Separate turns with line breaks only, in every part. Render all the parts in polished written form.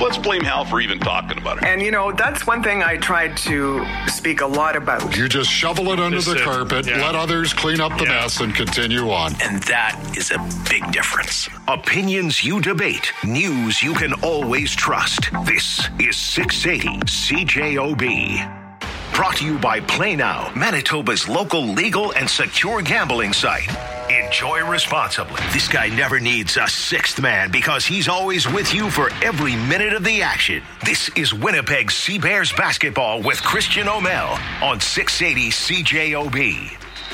let's blame Hal for even talking about it.
And, that's one thing I tried to speak a lot about.
You just shovel it under the carpet, let others clean up the mess, and continue on.
And that is a big difference. Opinions you debate. News you can always trust. This is 680 CJOB. Brought to you by Play Now, Manitoba's local legal and secure gambling site. Enjoy responsibly. This guy never needs a sixth man because he's always with you for every minute of the action. This is Winnipeg Sea Bears basketball with Christian O'Mell on 680 CJOB.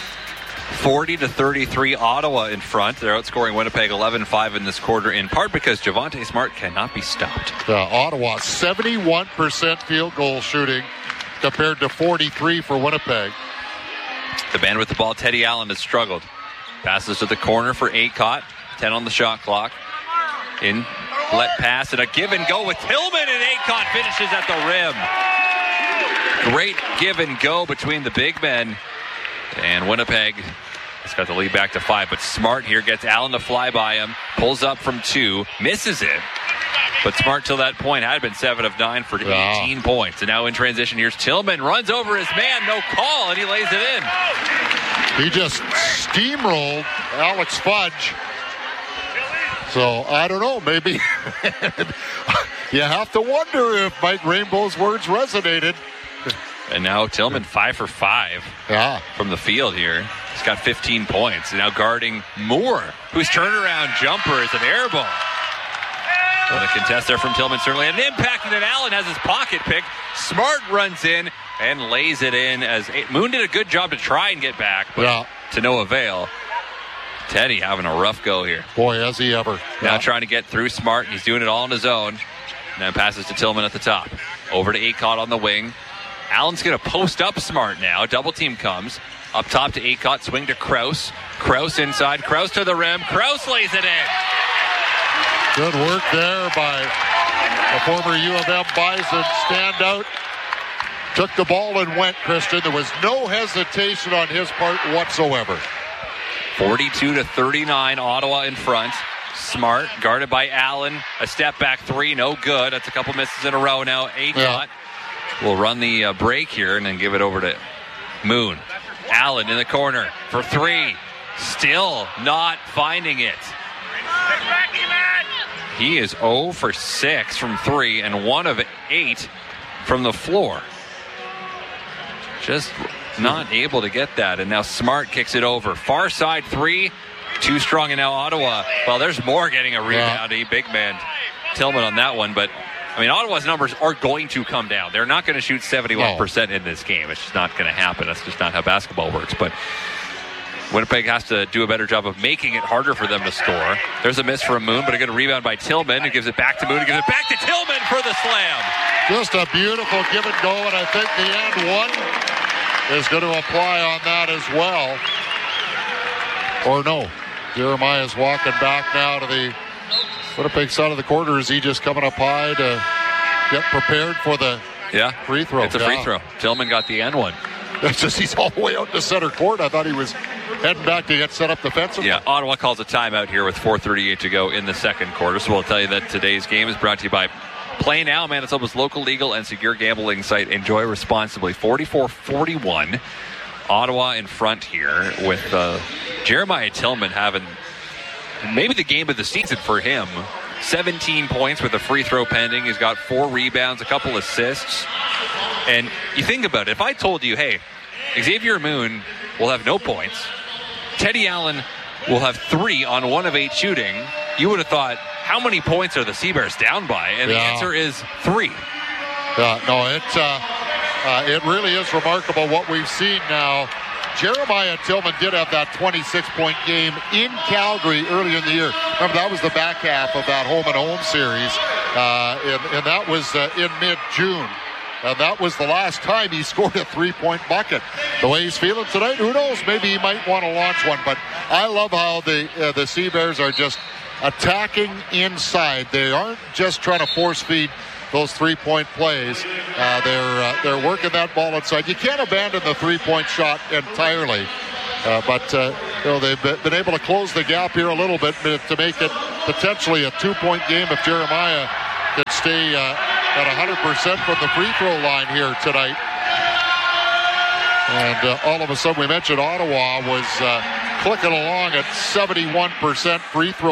40-33, Ottawa in front. They're outscoring Winnipeg 11-5 in this quarter, in part because Javonte Smart cannot be stopped.
Ottawa, 71% field goal shooting compared to 43 for Winnipeg.
The man with the ball, Teddy Allen, has struggled. Passes to the corner for Aycott. 10 on the shot clock. Let pass and a give and go with Tillman, and Aycott finishes at the rim. Great give and go between the big men. And Winnipeg has got the lead back to 5. But Smart here gets Allen to fly by him. Pulls up from 2. Misses it. But Smart till that point had been 7 of 9 for 18 points. And now in transition, here's Tillman. Runs over his man. No call. And he lays it in.
He just steamrolled Alex Fudge. So, I don't know. Maybe you have to wonder if Mike Rainbow's words resonated.
And now Tillman 5 for 5 from the field here. He's got 15 points. And now guarding Moore, whose turnaround jumper is an air ball. Well, the contest there from Tillman certainly had an impact, and then Allen has his pocket pick. Smart runs in and lays it in as Moon did a good job to try and get back, but to no avail. Teddy having a rough go here.
Boy, has he ever.
Now trying to get through Smart. He's doing it all on his own. Now passes to Tillman at the top. Over to Aycott on the wing. Allen's going to post up Smart now. Double team comes. Up top to Aycott. Swing to Krause. Krause inside. Krause to the rim. Krause lays it in.
Good work there by the former U of M Bison standout. Took the ball and went, Christian. There was no hesitation on his part whatsoever.
42-39, Ottawa in front. Smart, guarded by Allen. A step back 3, no good. That's a couple misses in a row now. Aycott will run the break here and then give it over to Moon. Allen in the corner for 3. Still not finding it. He is 0 for 6 from 3 and 1 of 8 from the floor. Just not able to get that. And now Smart kicks it over. Far side 3. Too strong, and now Ottawa. Well, there's more getting a rebound. Big man Tillman on that one. But, Ottawa's numbers are going to come down. They're not going to shoot 71% in this game. It's just not going to happen. That's just not how basketball works. But Winnipeg has to do a better job of making it harder for them to score. There's a miss from Moon, but a good rebound by Tillman, who gives it back to Moon, who gives it back to Tillman for the slam.
Just a beautiful give and go, and I think the and one is going to apply on that as well. Or no. Jeremiah's walking back now to the Winnipeg side of the quarter. Is he just coming up high to get prepared for the free throw?
It's a free throw. Tillman got the end one.
It's just he's all the way out to center court. I thought he was heading back to get set up defensively.
Yeah, Ottawa calls a timeout here with 4:38 to go in the second quarter. So we'll tell you that today's game is brought to you by Play Now, Manitoba's local legal and secure gambling site. Enjoy responsibly. 44-41. Ottawa in front here with Jeremiah Tillman having maybe the game of the season for him. 17 points with a free throw pending. He's got 4 rebounds, a couple assists. And you think about it. If I told you, hey, Xavier Moon will have no points, Teddy Allen will have 3 on 1 of 8 shooting, you would have thought, how many points are the Seabears down by? And the answer is 3.
It really is remarkable what we've seen now. Jeremiah Tillman did have that 26-point game in Calgary earlier in the year. Remember, that was the back half of that home-and-home series, and that was in mid-June. And that was the last time he scored a 3-point bucket. The way he's feeling tonight, who knows? Maybe he might want to launch one. But I love how the Seabears are just attacking inside. They aren't just trying to force feed those 3-point plays. They're working that ball inside. You can't abandon the 3-point shot entirely. But they've been able to close the gap here a little bit to make it potentially a 2-point game if Jeremiah can stay at 100% from the free throw line here tonight. And all of a sudden, we mentioned Ottawa was clicking along at 71%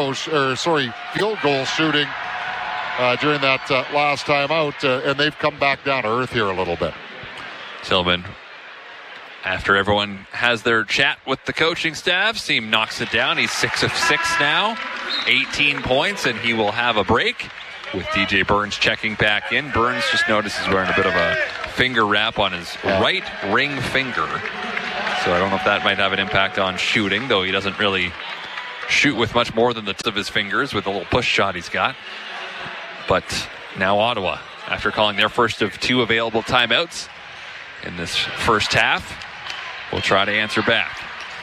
field goal shooting during that last time out, and they've come back down to earth here a little bit.
Tillman, after everyone has their chat with the coaching staff, team knocks it down. He's 6 of 6 now, 18 points, and he will have a break with DJ Burns checking back in. Burns just noticed he's wearing a bit of a finger wrap on his right ring finger. So I don't know if that might have an impact on shooting, though he doesn't really shoot with much more than the tips of his fingers with a little push shot he's got. But now Ottawa, after calling their first of 2 available timeouts in this first half, will try to answer back.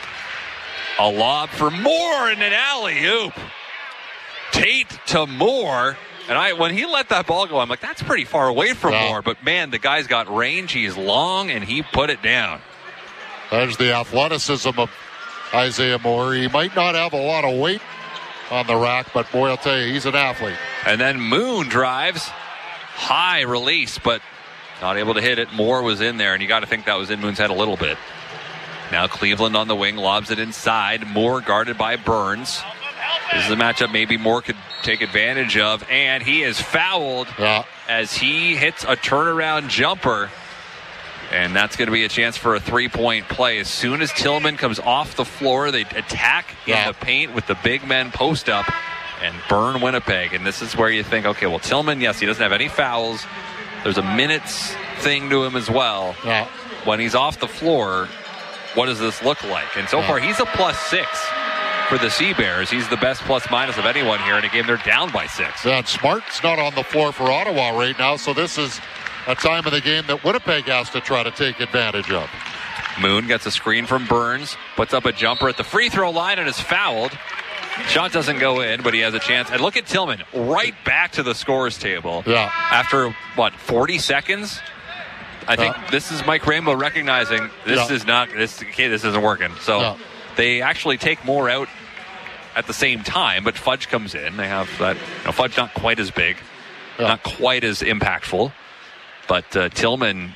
A lob for Moore and an alley-oop. Tate to Moore. And when he let that ball go, I'm like, that's pretty far away from Moore. But, man, the guy's got range. He's long, and he put it down.
There's the athleticism of Isaiah Moore. He might not have a lot of weight on the rack, but, boy, I'll tell you, he's an athlete.
And then Moon drives. High release, but not able to hit it. Moore was in there, and you got to think that was in Moon's head a little bit. Now Cleveland on the wing, lobs it inside. Moore guarded by Burns. This is a matchup maybe Moore could take advantage of, and he is fouled as he hits a turnaround jumper, and that's going to be a chance for a three-point play. As soon as Tillman comes off the floor, they attack in the paint with the big men post up and burn Winnipeg, and this is where you think, okay, well, Tillman, yes, he doesn't have any fouls. There's a minutes thing to him as well. Yeah. When he's off the floor, what does this look like? And so far, he's a +6 for the Sea Bears. He's the best plus-minus of anyone here in a game they're down by 6.
Yeah, and Smart's not on the floor for Ottawa right now, so this is a time of the game that Winnipeg has to try to take advantage of.
Moon gets a screen from Burns, puts up a jumper at the free throw line and is fouled. Shot doesn't go in, but he has a chance. And look at Tillman, right back to the scores table. Yeah. After, 40 seconds? I think this is Mike Rainbow recognizing this isn't working. So they actually take Moore out at the same time, but Fudge comes in. They have that, Fudge not quite as big, not quite as impactful, but Tillman,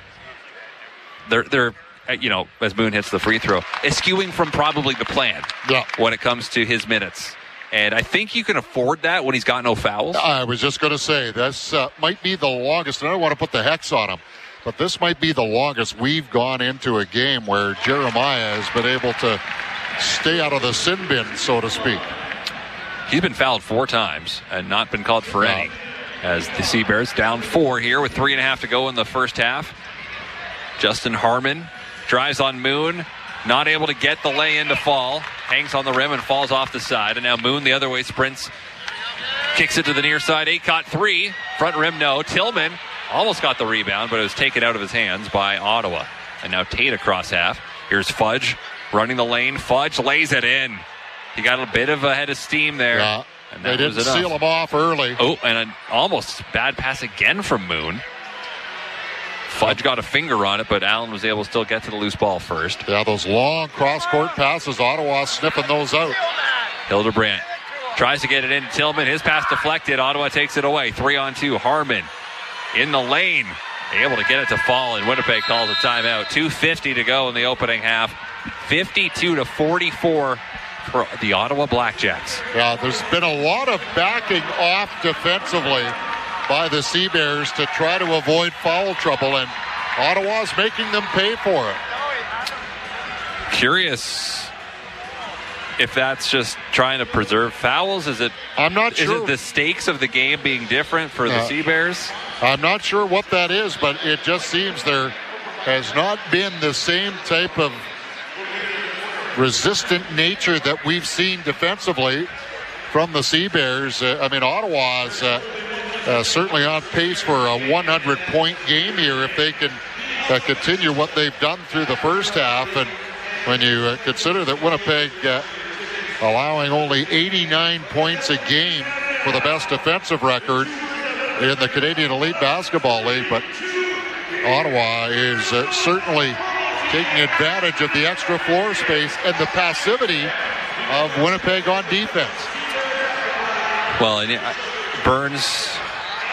they're as Moon hits the free throw, eschewing from probably the plan when it comes to his minutes. And I think you can afford that when he's got no fouls.
I was just going to say, this might be the longest, and I don't want to put the hex on him, but this might be the longest we've gone into a game where Jeremiah has been able to stay out of the sin bin, so to speak.
He's been fouled 4 times and not been called for any. As the Sea Bears down 4 here with 3.5 to go in the first half. Justin Harmon drives on Moon, not able to get the lay-in to fall. Hangs on the rim and falls off the side. And now Moon the other way sprints. Kicks it to the near side. Aycott 3. Front rim, no. Tillman almost got the rebound, but it was taken out of his hands by Ottawa. And now Tate across half. Here's Fudge running the lane. Fudge lays it in. He got a bit of a head of steam there.
Yeah, and they didn't seal him off early.
Oh, and an almost bad pass again from Moon. Fudge got a finger on it, but Allen was able to still get to the loose ball first.
Yeah, those long cross-court passes, Ottawa sniffing those out.
Hildebrandt tries to get it in. Tillman, his pass deflected. Ottawa takes it away. 3-on-2. Harmon in the lane, able to get it to fall, and Winnipeg calls a timeout. 2:50 to go in the opening half. 52-44 for the Ottawa Blackjacks.
Yeah, there's been a lot of backing off defensively by the Sea Bears to try to avoid foul trouble, and Ottawa's making them pay for it.
Curious if that's just trying to preserve fouls.
I'm not sure.
Is it the stakes of the game being different for the Sea Bears?
I'm not sure what that is, but it just seems there has not been the same type of resistant nature that we've seen defensively from the Sea Bears. Ottawa's certainly on pace for a 100-point game here if they can continue what they've done through the first half. And when you consider that Winnipeg allowing only 89 points a game for the best defensive record in the Canadian Elite Basketball League, but Ottawa is certainly taking advantage of the extra floor space and the passivity of Winnipeg on defense.
Well, and Burns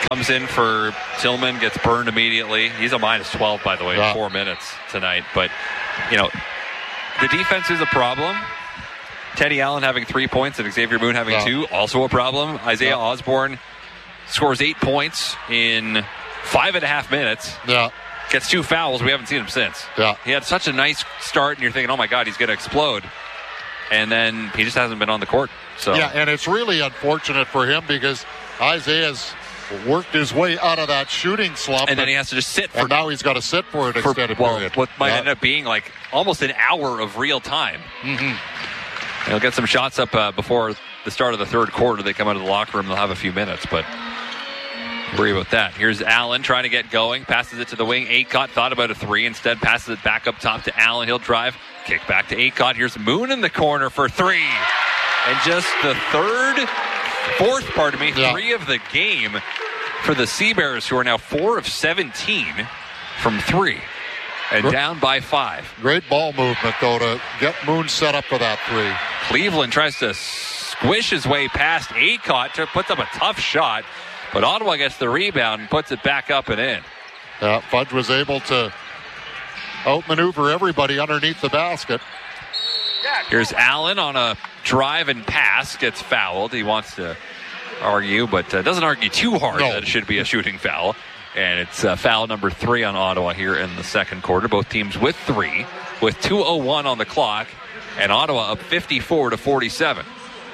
comes in for Tillman, gets burned immediately. He's a minus 12, by the way, in 4 minutes tonight. But, the defense is a problem. Teddy Allen having 3 points and Xavier Moon having 2, also a problem. Isaiah Osborne scores 8 points in 5.5 minutes.
Yeah.
Gets 2 fouls. We haven't seen him since.
Yeah.
He had such a nice start, and you're thinking, oh, my God, he's going to explode. And then he just hasn't been on the court. So
yeah, and it's really unfortunate for him because Isaiah's worked his way out of that shooting slump.
And then he has to just sit for...
And now he's got to sit for an extended period.
What might end up being like almost an hour of real time.
Mm-hmm.
He'll get some shots up before the start of the third quarter. They come out of the locker room. They'll have a few minutes, but... worry about that. Here's Allen trying to get going. Passes it to the wing. Aycott thought about a 3. Instead, passes it back up top to Allen. He'll drive. Kick back to Aycott. Here's Moon in the corner for 3. And just the fourth, 3 of the game for the Sea Bears, who are now 4 of 17 from 3. And down by 5.
Great ball movement, though, to get Moon set up for that 3.
Cleveland tries to squish his way past Aycott. Puts up a tough shot. But Ottawa gets the rebound and puts it back up and in.
Fudge was able to outmaneuver everybody underneath the basket.
Here's Allen on a drive and pass. Gets fouled. He wants to argue, but doesn't argue too hard that it should be a shooting foul. And it's foul number 3 on Ottawa here in the second quarter. Both teams with 3, with 2:01 on the clock. And Ottawa up 54-47.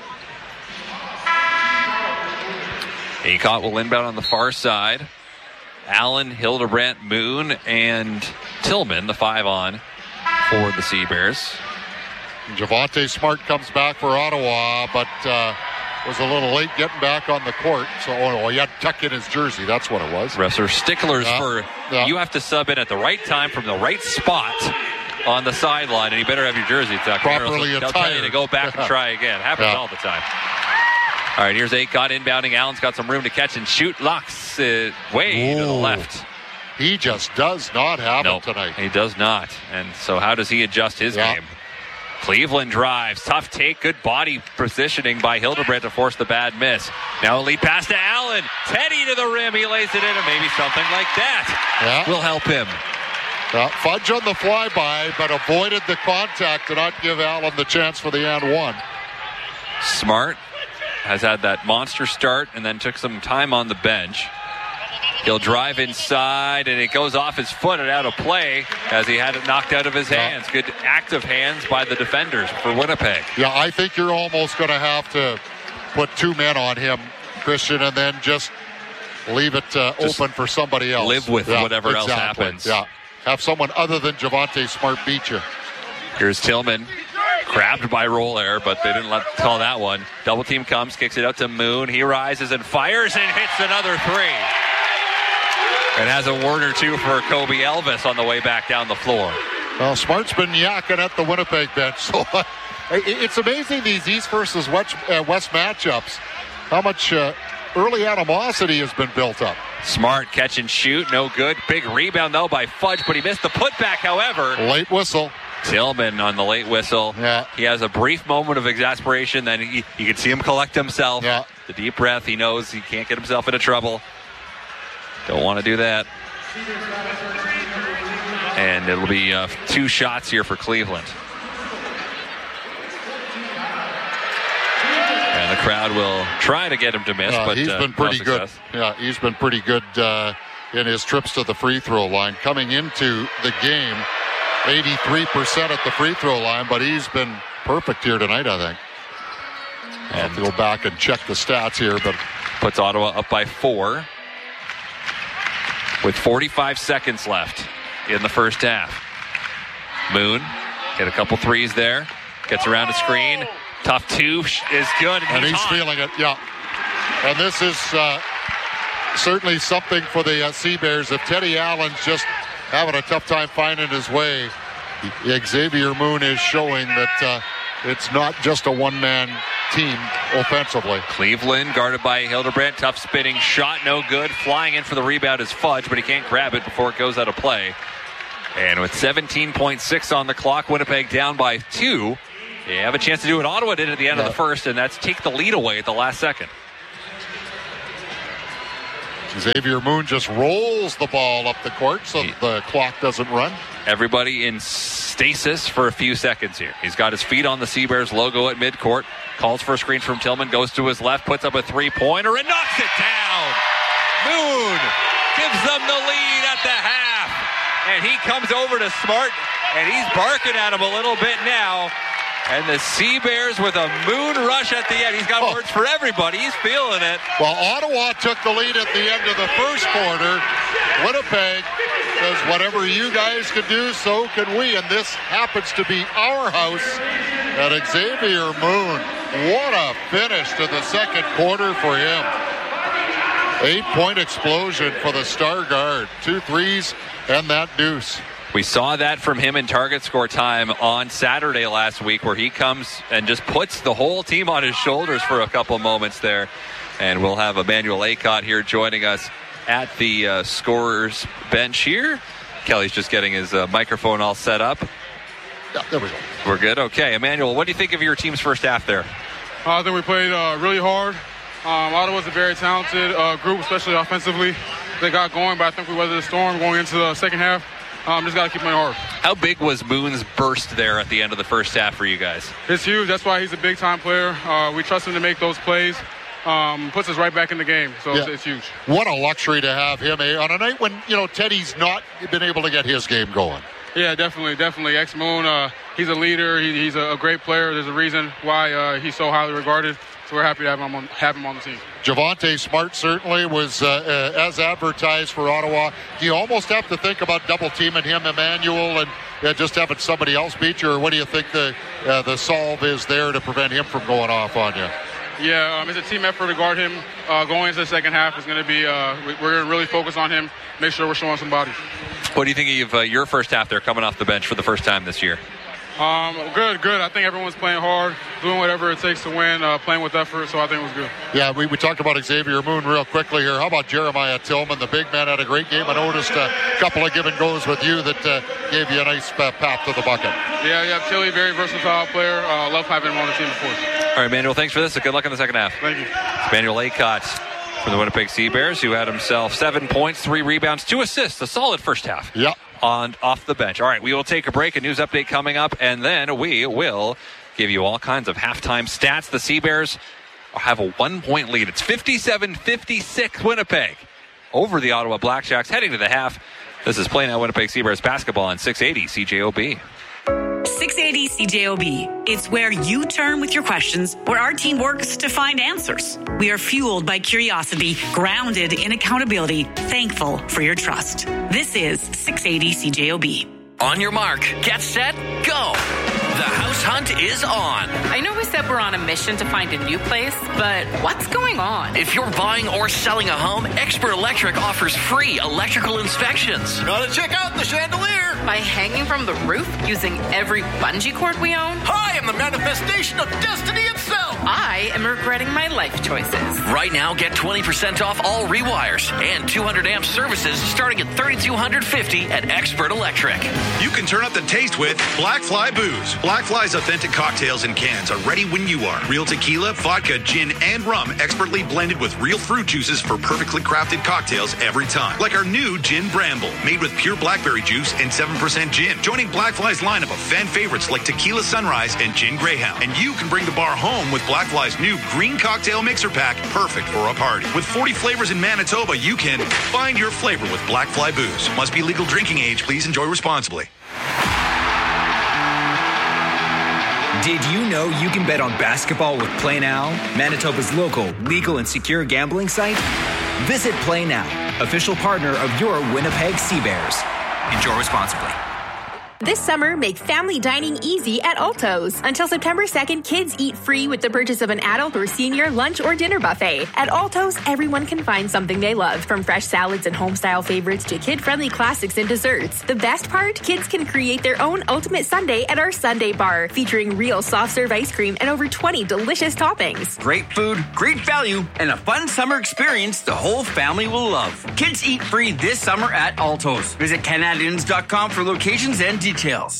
Aycott will inbound on the far side. Allen, Hildebrandt, Moon, and Tillman, the 5-on for the Sea Bears.
Javonte Smart comes back for Ottawa, but was a little late getting back on the court. So he had to tuck in his jersey. That's what it was.
Refs are sticklers for you have to sub in at the right time from the right spot on the sideline, and you better have your jersey tucked in.
Properly attired.
They'll tell you to go back and try again. Happens all the time. All right, here's Aycott inbounding. Allen's got some room to catch and shoot. Locks it way to the left.
He just does not have it tonight.
He does not. And so how does he adjust his game? Cleveland drives. Tough take. Good body positioning by Hildebrandt to force the bad miss. Now a lead pass to Allen. Teddy to the rim. He lays it in, and maybe something like that will help him.
Fudge on the flyby, but avoided the contact to not give Allen the chance for the and 1.
Smart has had that monster start and then took some time on the bench. He'll drive inside, and it goes off his foot and out of play as he had it knocked out of his hands. Good active hands by the defenders for Winnipeg.
Yeah, I think you're almost going to have to put 2 men on him, Christian, and then just leave it open for somebody else.
Live with whatever else happens.
Yeah, have someone other than Javonte Smart beat you.
Here's Tillman. Grabbed by Roller, but they didn't call that one. Double team comes, kicks it out to Moon. He rises and fires and hits another 3. And has a word or two for Kobe Elvis on the way back down the floor.
Well, Smart's been yakking at the Winnipeg bench. So it's amazing these East versus West matchups. How much early animosity has been built up.
Smart catch and shoot, no good. Big rebound though by Fudge, but he missed the putback. However,
late whistle.
Tillman on the late whistle.
Yeah.
He has a brief moment of exasperation. Then you can see him collect himself.
Yeah.
The deep breath. He knows he can't get himself into trouble. Don't want to do that. And it'll be 2 shots here for Cleveland. And the crowd will try to get him to miss, but
he's been pretty good. Yeah, he's been pretty good in his trips to the free throw line. Coming into the game, 83% at the free throw line, but he's been perfect here tonight, I think. I'll have to go back and check the stats here, but
puts Ottawa up by 4 with 45 seconds left in the first half. Moon hit a couple threes there, gets around a screen. Tough 2 is good,
and he's feeling it. Yeah, and this is certainly something for the Sea Bears. If Teddy Allen's just having a tough time finding his way, Xavier Moon is showing that it's not just a one-man team offensively.
Cleveland guarded by Hildebrandt. Tough spinning shot, no good. Flying in for the rebound is Fudge, but he can't grab it before it goes out of play. And with 17.6 on the clock, Winnipeg down by 2. They have a chance to do what Ottawa did at the end of the first, and that's take the lead away at the last second.
Xavier Moon just rolls the ball up the court so the clock doesn't run.
Everybody in stasis for a few seconds here. He's got his feet on the Seabears logo at midcourt. Calls for a screen from Tillman. Goes to his left. Puts up a three-pointer and knocks it down. Moon gives them the lead at the half. And he comes over to Smart. And he's barking at him a little bit now. And the Seabears with a Moon rush at the end. He's got words for everybody. He's feeling it.
Well, Ottawa took the lead at the end of the first quarter. Winnipeg says, whatever you guys can do, so can we. And this happens to be our house at Xavier Moon. What a finish to the second quarter for him. 8-point explosion for the star guard. 2 threes and that deuce.
We saw that from him in target score time on Saturday last week, where he comes and just puts the whole team on his shoulders for a couple moments there. And we'll have Emmanuel Aycott here joining us at the scorer's bench here. Kelly's just getting his microphone all set up.
Yeah, there we go.
We're good? Okay. Emmanuel, what do you think of your team's first half there?
I think we played really hard. Ottawa's a very talented group, especially offensively. They got going, but I think we weathered the storm going into the second half. Just got to keep playing hard.
How big was Moon's burst there at the end of the first half for you guys?
It's huge. That's why he's a big-time player. We trust him to make those plays. Puts us right back in the game, so it's huge.
What a luxury to have him on a night when, Teddy's not been able to get his game going.
Yeah, definitely. X-Moon, he's a leader. He's a great player. There's a reason why he's so highly regarded. So we're happy to have him on the team.
Javonte Smart certainly was as advertised for Ottawa. Do you almost have to think about double teaming him, Emmanuel, and just having somebody else beat you? Or what do you think the solve is there to prevent him from going off on you?
Yeah, it's a team effort to guard him. Going into the second half is going to be, we're going to really focus on him, make sure we're showing some bodies.
What do you think of your first half there coming off the bench for the first time this year?
Good. I think everyone's playing hard, doing whatever it takes to win, playing with effort, so I think it was good.
Yeah, we talked about Xavier Moon real quickly here. How about Jeremiah Tillman? The big man had a great game. I noticed a couple of give-and-goes with you that gave you a nice path to the bucket.
Yeah, Tilly, very versatile player. Love having him on the team, of course.
All right, Emmanuel, thanks for this. Good luck in the second half.
Thank you.
Emmanuel Aycott from the Winnipeg Seabears, who had himself 7 points, 3 rebounds, 2 assists. A solid first half.
Yeah.
Off the bench. All right, we will take a break, a news update coming up, and then we will give you all kinds of halftime stats. The Seabears have a 1-point lead. It's 57-56 Winnipeg over the Ottawa Blackjacks heading to the half. This is Play Now Winnipeg Seabears basketball on 680 CJOB.
680 CJOB. It's where you turn with your questions, where our team works to find answers. We are fueled by curiosity, grounded in accountability, thankful for your trust. This is 680 CJOB.
On your mark, get set, go. The house hunt is on.
I know we said we're on a mission to find a new place, but what's going on?
If you're buying or selling a home, Expert Electric offers free electrical inspections.
Gotta check out the chandelier.
By hanging from the roof using every bungee cord we own?
I am the manifestation of destiny itself.
I am regretting my life choices.
Right now, get 20% off all rewires and 200 amp services starting at $3,250 at Expert Electric.
You can turn up the taste with Black Fly Booze. Black Fly's authentic cocktails and cans are ready when you are. Real tequila, vodka, gin, and rum expertly blended with real fruit juices for perfectly crafted cocktails every time. Like our new Gin Bramble, made with pure blackberry juice and 7% gin. Joining Black Fly's lineup of fan favorites like Tequila Sunrise and Gin Greyhound. And you can bring the bar home with Black Fly's new Green Cocktail Mixer Pack, perfect for a party. With 40 flavors in Manitoba, you can find your flavor with Black Fly Booze. Must be legal drinking age. Please enjoy responsibly.
Did you know you can bet on basketball with Play Now, Manitoba's local, legal, and secure gambling site? Visit Play Now, official partner of your Winnipeg Seabears. Enjoy responsibly.
This summer, make family dining easy at Alto's. Until September 2nd, kids eat free with the purchase of an adult or senior lunch or dinner buffet. At Alto's, everyone can find something they love, from fresh salads and home-style favorites to kid-friendly classics and desserts. The best part? Kids can create their own ultimate sundae at our Sundae Bar, featuring real soft-serve ice cream and over 20 delicious toppings.
Great food, great value, and a fun summer experience the whole family will love. Kids eat free this summer at Alto's. Visit Canadians.com for locations and details.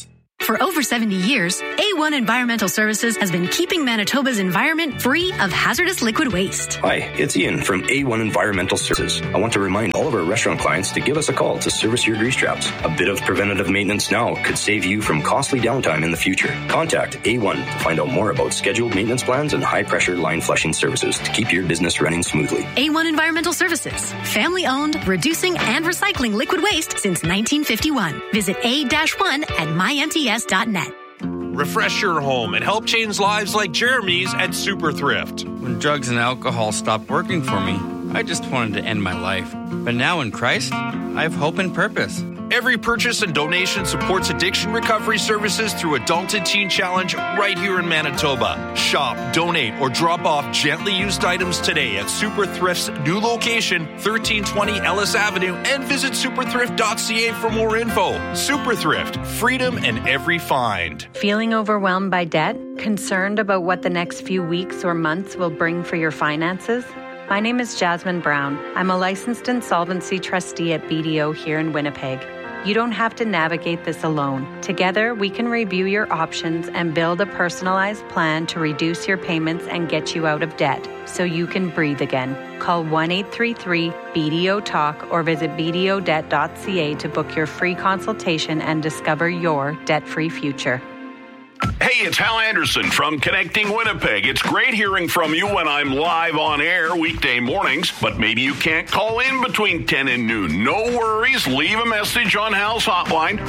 For over 70 years, A1 Environmental Services has been keeping Manitoba's environment free of hazardous liquid waste.
Hi, it's Ian from A1 Environmental Services. I want to remind all of our restaurant clients to give us a call to service your grease traps. A bit of preventative maintenance now could save you from costly downtime in the future. Contact A1 to find out more about scheduled maintenance plans and high-pressure line flushing services to keep your business running smoothly.
A1 Environmental Services, family-owned, reducing and recycling liquid waste since 1951. Visit A-1 at mymts.net.
Refresh your home and help change lives like Jeremy's at Super Thrift.
When drugs and alcohol stopped working for me, I just wanted to end my life. But now in Christ, I have hope and purpose.
Every purchase and donation supports addiction recovery services through Adult and Teen Challenge right here in Manitoba. Shop, donate, or drop off gently used items today at Super Thrift's new location, 1320 Ellis Avenue, and visit superthrift.ca for more info. Super Thrift, freedom in every find.
Feeling overwhelmed by debt? Concerned about what the next few weeks or months will bring for your finances? My name is Jasmine Brown. I'm a licensed insolvency trustee at BDO here in Winnipeg. You don't have to navigate this alone. Together, we can review your options and build a personalized plan to reduce your payments and get you out of debt so you can breathe again. Call 1-833-BDO-TALK or visit bdodebt.ca to book your free consultation and discover your debt-free future.
Hey, it's Hal Anderson from Connecting Winnipeg. It's great hearing from you when I'm live on air weekday mornings, but maybe you can't call in between 10 and noon. No worries. Leave a message on Hal's hotline,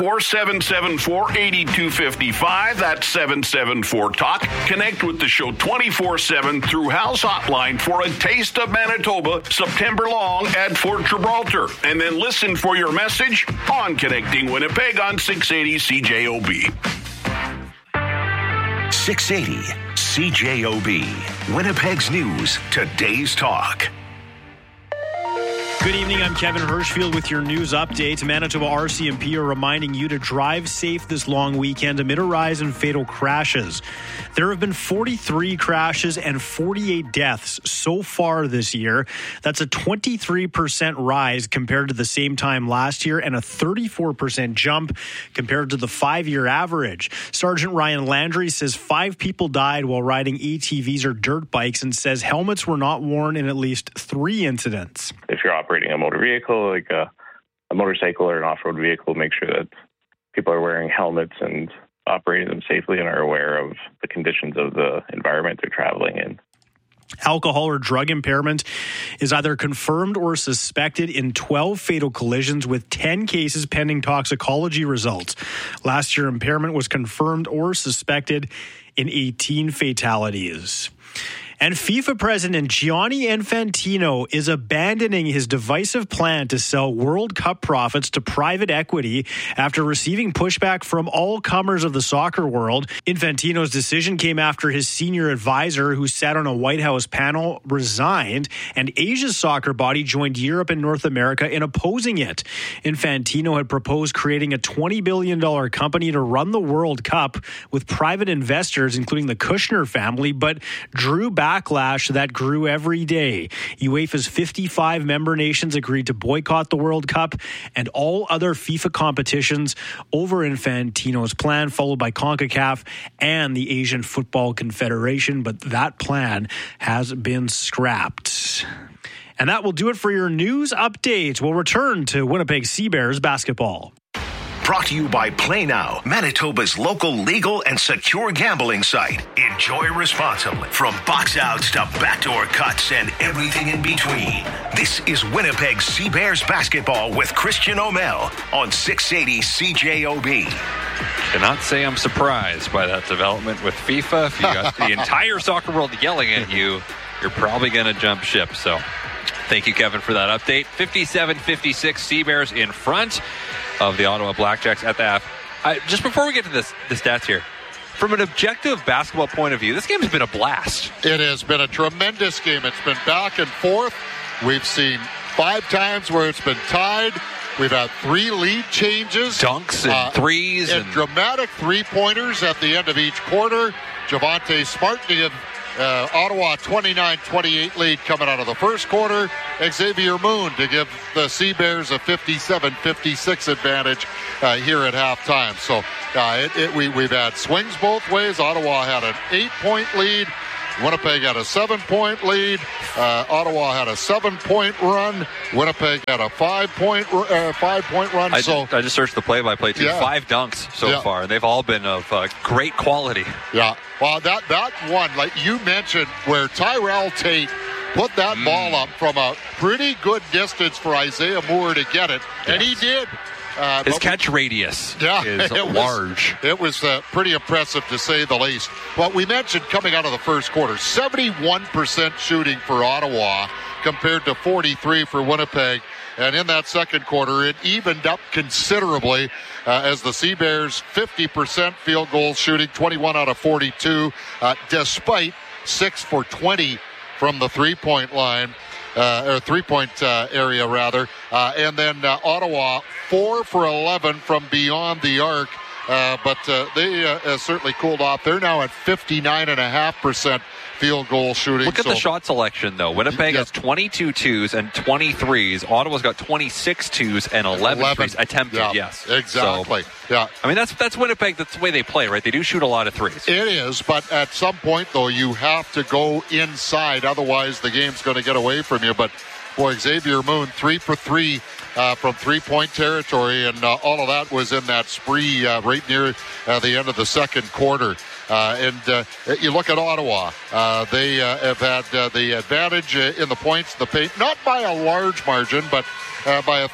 204-774-8255. That's 774-TALK. Connect with the show 24/7 through Hal's hotline for a taste of Manitoba September long at Fort Gibraltar. And then listen for your message on Connecting Winnipeg on 680 CJOB.
680 CJOB, Winnipeg's News, today's talk.
Good evening, I'm Kevin Hirschfield with your news update. Manitoba RCMP are reminding you to drive safe this long weekend amid a rise in fatal crashes. There have been 43 crashes and 48 deaths so far this year. That's a 23% rise compared to the same time last year and a 34% jump compared to the 5-year average. Sergeant Ryan Landry says 5 people died while riding ATVs or dirt bikes and says helmets were not worn in at least 3 incidents.
If you're operating a motor vehicle, like a motorcycle or an off-road vehicle, make sure that people are wearing helmets and operating them safely and are aware of the conditions of the environment they're traveling in.
Alcohol or drug impairment is either confirmed or suspected in 12 fatal collisions with 10 cases pending toxicology results. Last year, impairment was confirmed or suspected in 18 fatalities. And FIFA president Gianni Infantino is abandoning his divisive plan to sell World Cup profits to private equity after receiving pushback from all comers of the soccer world. Infantino's decision came after his senior advisor, who sat on a White House panel, resigned, and Asia's soccer body joined Europe and North America in opposing it. Infantino had proposed creating a $20 billion company to run the World Cup with private investors, including the Kushner family, but drew backlash that grew every day. UEFA's 55 member nations agreed to boycott the World Cup and all other FIFA competitions over Infantino's plan, followed by CONCACAF and the Asian Football Confederation, but that plan has been scrapped. And that will do it for your news update. We'll return to Winnipeg Sea Bears basketball.
Brought to you by Play Now, Manitoba's local legal and secure gambling site. Enjoy responsibly. From box outs to backdoor cuts and everything in between. This is Winnipeg Sea Bears basketball with Christian O'Mell on 680 CJOB.
Cannot say I'm surprised by that development with FIFA. If you got the entire soccer world yelling at you, you're probably going to jump ship. So thank you, Kevin, for that update. 57-56 Sea Bears in front of the Ottawa Blackjacks at the half. Just before we get to the stats here, from an objective basketball point of view, this game has been a blast.
It has been a tremendous game. It's been back and forth. We've seen 5 times where it's been tied. We've had 3 lead changes.
Dunks and threes.
And dramatic three-pointers at the end of each quarter. Javonte Smart to give Ottawa 29-28 lead coming out of the first quarter. Xavier Moon to give the Sea Bears a 57-56 advantage here at halftime. So we've had swings both ways. Ottawa had an 8-point lead. Winnipeg had a 7-point lead. Ottawa had a 7-point run. Winnipeg had a 5-point run.
I just searched the play-by-play too. 5 dunks so far, and they've all been of great quality.
Yeah. Well, that one, like you mentioned, where Tyrell Tate put that ball up from a pretty good distance for Isaiah Moore to get it, and he did.
His catch radius is large.
It was pretty impressive, to say the least. But we mentioned coming out of the first quarter, 71% shooting for Ottawa compared to 43% for Winnipeg. And in that second quarter, it evened up considerably as the Sea Bears 50% field goal shooting, 21 out of 42, despite 6 for 20 from the three-point line. Or three-point area, rather. And then Ottawa, 4 for 11 from beyond the arc. But they certainly cooled off. They're now at 59.5% field goal shooting.
Look at the shot selection, though. Winnipeg has 22 twos and 20 threes. Ottawa's got 26 twos and 11 threes attempted, yes.
Exactly.
So, I mean, that's Winnipeg. That's the way they play, right? They do shoot a lot of threes.
It is, but at some point, though, you have to go inside. Otherwise, the game's going to get away from you. But, boy, Xavier Moon, 3 for 3 from three-point territory, and all of that was in that spree right near the end of the second quarter. And you look at Ottawa, they have had the advantage in the points, the paint, not by a large margin, but by a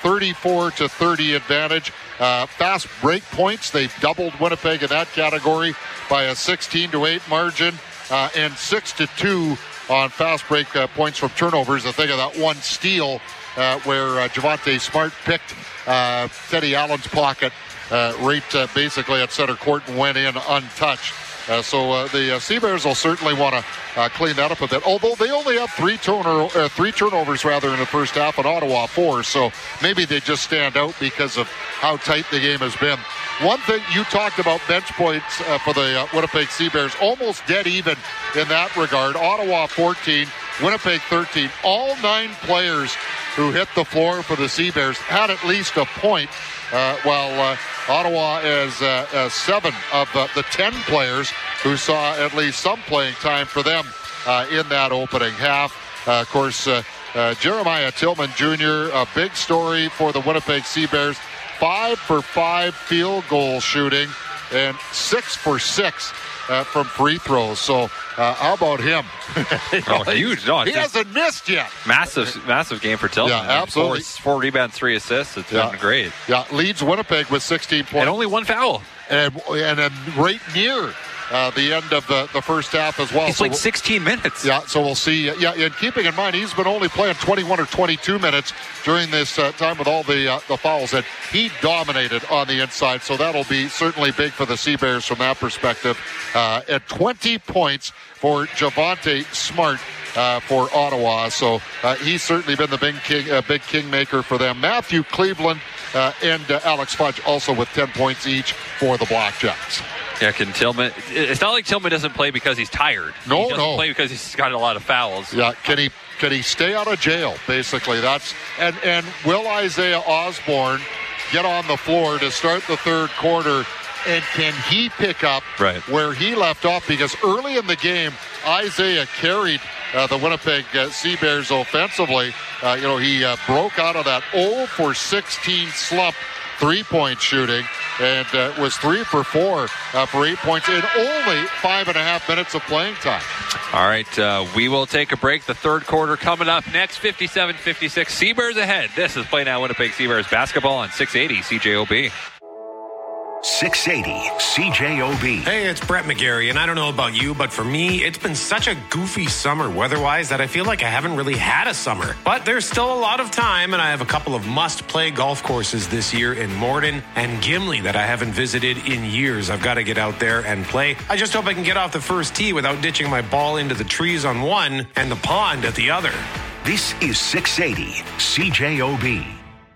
34-30 advantage. Fast break points, they've doubled Winnipeg in that category by a 16-8 margin, and 6-2 on fast break points from turnovers. I think of that one steal where Javonte Smart picked Teddy Allen's pocket right basically at center court and went in untouched. So the Sea Bears will certainly want to clean that up a bit. Although they only have three turnovers in the first half, and Ottawa 4. So maybe they just stand out because of how tight the game has been. One thing you talked about, bench points for the Winnipeg Sea Bears, almost dead even in that regard. Ottawa 14, Winnipeg 13. All 9 players who hit the floor for the Sea Bears had at least a point, while Ottawa is 7 of the 10 players who saw at least some playing time for them in that opening half. Of course, Jeremiah Tillman Jr., a big story for the Winnipeg Sea Bears. 5 for 5 field goal shooting and 6 for 6 from free throws. So how about him?
Huge. No,
he hasn't missed yet.
Massive game for Tillman.
Yeah, absolutely.
4 rebounds, 3 assists. It's been great.
Yeah, leads Winnipeg with 16 points.
And only 1 foul.
And right near the end of the first half as well.
It's like 16 minutes.
Yeah, so we'll see. And keeping in mind, he's been only playing 21 or 22 minutes during this time with all the fouls. And he dominated on the inside, so that'll be certainly big for the Sea Bears from that perspective. At 20 points for Javonte Smart for Ottawa. So he's certainly been the big kingmaker for them. Matthew Cleveland and Alex Fudge also with 10 points each for the Blackjacks.
Yeah, can Tillman? It's not like Tillman doesn't play because he's tired. He doesn't play because he's got a lot of fouls.
Yeah, can he stay out of jail? Basically, that's and will Isaiah Osborne get on the floor to start the third quarter? And can he pick up where he left off? Because early in the game, Isaiah carried the Winnipeg Sea Bears offensively. He broke out of that 0 for 16 slump three-point shooting and was 3 for 4 for 8 points in only 5.5 minutes of playing time.
All right, we will take a break. The third quarter coming up next, 57-56. Sea Bears ahead. This is Play Now Winnipeg Sea Bears basketball on 680 CJOB.
680 CJOB.
Hey, it's Brett McGarry, and I don't know about you, but for me, it's been such a goofy summer weather-wise that I feel like I haven't really had a summer. But there's still a lot of time, and I have a couple of must-play golf courses this year in Morden and Gimli that I haven't visited in years. I've got to get out there and play. I just hope I can get off the first tee without ditching my ball into the trees on one and the pond at the other.
This is 680 CJOB.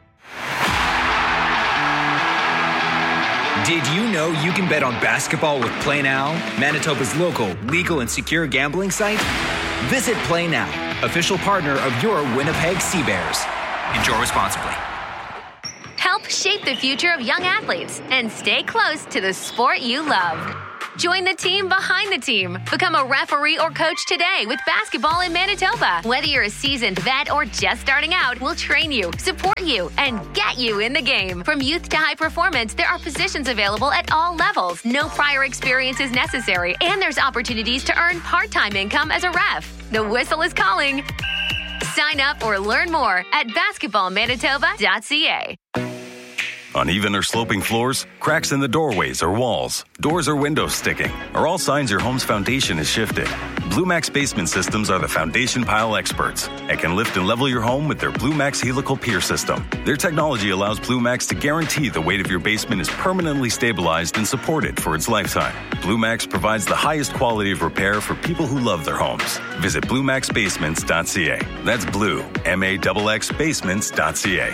Did you know you can bet on basketball with Play Now, Manitoba's local, legal, and secure gambling site? Visit Play Now, official partner of your Winnipeg Sea Bears. Enjoy responsibly.
Help shape the future of young athletes and stay close to the sport you love. Join the team behind the team. Become a referee or coach today with basketball in Manitoba. Whether you're a seasoned vet or just starting out, we'll train you, support you, and get you in the game. From youth to high performance, there are positions available at all levels. No prior experience is necessary, and there's opportunities to earn part-time income as a ref. The whistle is calling. Sign up or learn more at basketballmanitoba.ca.
Uneven or sloping floors, cracks in the doorways or walls, doors or windows sticking are all signs your home's foundation is shifted. Blue Max Basement Systems are the foundation pile experts and can lift and level your home with their Blue Max Helical Pier system. Their technology allows Blue Max to guarantee the weight of your basement is permanently stabilized and supported for its lifetime. Blue Max provides the highest quality of repair for people who love their homes. Visit BlueMaxBasements.ca. That's Blue, MAXX Basements.ca.